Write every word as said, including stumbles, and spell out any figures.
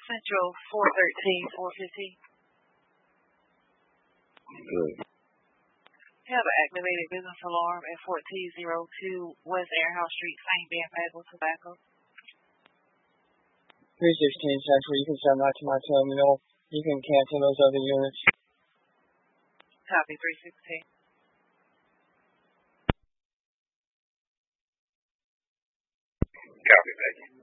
Central four thirteen, four fifteen. Good. Have an activated business alarm at fourteen oh two West Airhouse Street, Saint Ben, Tobacco. three sixteen Central, you can send that to my terminal. You can cancel those other units. Copy, three sixteen. Copy, Becky.